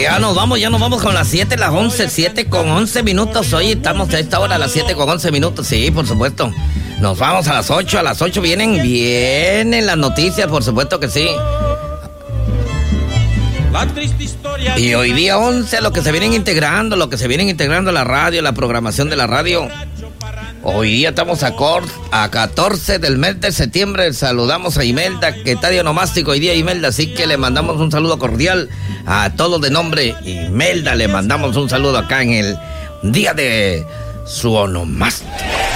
Ya nos vamos con las 7, las 11, 7 con 11 minutos. Hoy estamos a esta hora a las 7 con 11 minutos. Sí, por supuesto. Nos vamos a las 8 vienen las noticias, por supuesto que sí. Y hoy día 11, lo que se vienen integrando a la radio, la programación de la radio. Hoy día estamos a 14 del mes de septiembre. Saludamos a Imelda, que está de onomástico hoy día, Imelda. Así que le mandamos un saludo cordial a todos de nombre Imelda. Le mandamos un saludo acá en el día de su onomástico.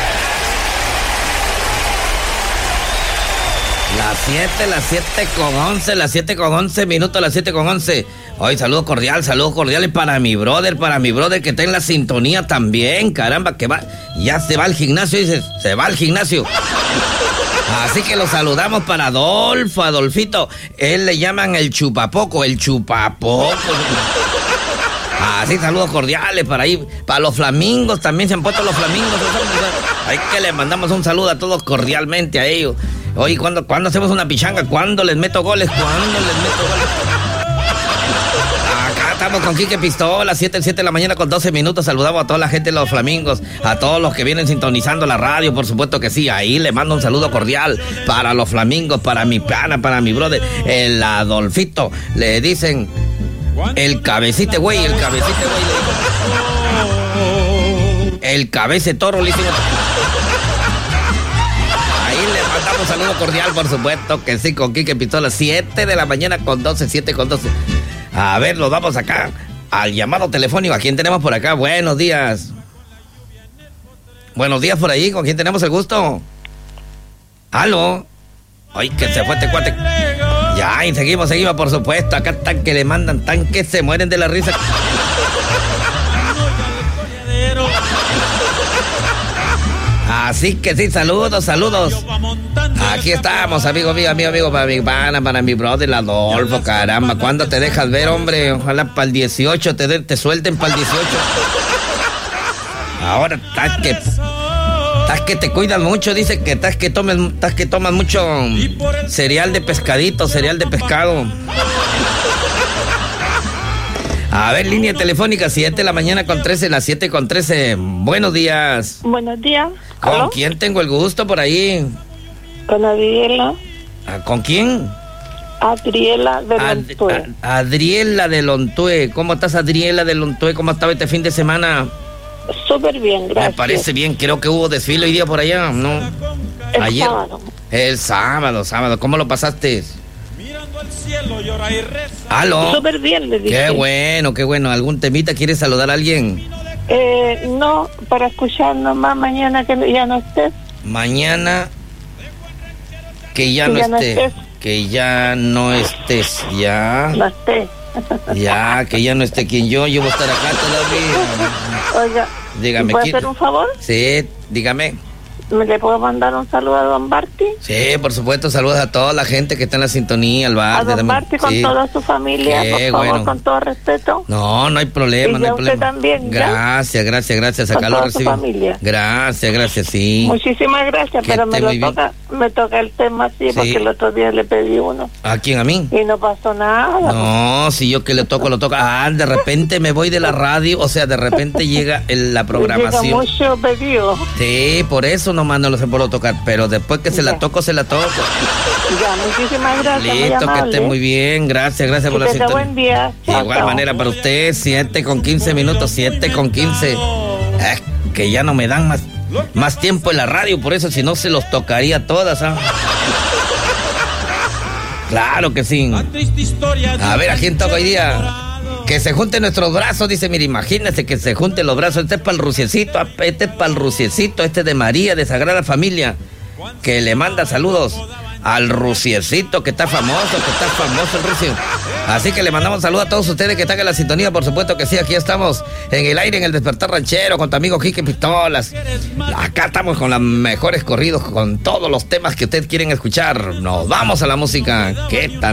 Las 7 con 11 minutos, las 7 con 11. Hoy saludos cordiales para mi brother que está en la sintonía también. Caramba, que va, ya se va al gimnasio, dices, se va al gimnasio. Así que lo saludamos para Adolfito. Él le llaman el chupapoco. Así, saludos cordiales para ahí, para los flamingos, también se han puesto los flamingos. Hay que le mandamos un saludo a todos cordialmente a ellos. Oye, ¿cuándo hacemos una pichanga? ¿Cuándo les meto goles? Acá estamos con Quique Pistola, 7 de la mañana con 12 minutos. Saludamos a toda la gente de los flamingos, a todos los que vienen sintonizando la radio, por supuesto que sí. Ahí le mando un saludo cordial para los flamingos, para mi pana, para mi brother, el Adolfito. Le dicen el cabecite güey. El cabece toro, le hicimos. Un saludo cordial, por supuesto que sí, con Quique Pistola, 7 de la mañana con 12. A ver, nos vamos acá al llamado telefónico. ¿A quién tenemos por acá? Buenos días por ahí. ¿Con quién tenemos el gusto? ¿Aló? Ay, que se fue este cuate. Ya, y seguimos, por supuesto. Acá están que le mandan, tan que se mueren de la risa. Así que sí, saludos. Aquí estamos, amigo, para mi pana, para mi brother, Adolfo, caramba. ¿Cuándo te dejas ver, hombre? Ojalá para el 18 te suelten para el 18. Ahora estás que te cuidas mucho, dice que estás que tomas mucho cereal de pescado. A ver, línea telefónica, 7 de la mañana con 13, las 7 con 13. Buenos días. Buenos días. ¿Con ¿Aló? quién tengo el gusto por ahí? Con Adriela. ¿Con quién? Adriela de Lontue. Adriela de Lontue. ¿Cómo estás, Adriela de Lontue? ¿Cómo estaba este fin de semana? Súper bien, gracias. Me parece bien, creo que hubo desfile hoy día por allá, ¿no? Ayer. El sábado. ¿Cómo lo pasaste? ¿Aló? Súper bien, le dije. Qué bueno. ¿Algún temita? ¿Quieres saludar a alguien? No, para escuchar nomás mañana que ya no estés. Mañana que ya no estés. Que ya no estés, ya. No estés. Ya, que ya no esté quien yo voy a estar acá todavía. Oiga, dígame, ¿puedo hacer un favor? Sí, dígame. ¿Me le puedo mandar un saludo a don Barty? Sí, por supuesto, saludos a toda la gente que está en la sintonía, al bar. A don Barty con sí. toda su familia, por favor, bueno. Con todo respeto. No hay problema, y a usted también, ¿ya? Gracias, con acá lo toda recibo. su familia. Gracias, sí. Muchísimas gracias, pero me toca el tema así, sí. Porque el otro día le pedí uno. ¿A quién? ¿A mí? Y no pasó nada. No, si yo que le toco. De repente me voy de la radio, o sea, de repente llega la programación. Llega mucho pedido. Sí, por eso nomás no lo se puedo tocar, pero después que se la toco. Ya, muchísimas gracias. Listo, que esté muy bien, gracias por la sintonía. Buen día. De igual manera para usted, 7 con 15 minutos, 7 con 15. Que ya no me dan más tiempo en la radio, por eso si no se los tocaría todas, ¿ah? Claro que sí. A ver, ¿a quién toca hoy día? Que se junten nuestros brazos, dice, mire, imagínese que se junten los brazos. Este es para el Ruciecito, este de María, de Sagrada Familia, que le manda saludos al Ruciecito, que está famoso el Rucio. Así que le mandamos saludos a todos ustedes que están en la sintonía, por supuesto que sí, aquí estamos en el aire, en el Despertar Ranchero, con tu amigo Quique Pistolas. Acá estamos con los mejores corridos, con todos los temas que ustedes quieren escuchar. Nos vamos a la música. ¿Qué tal?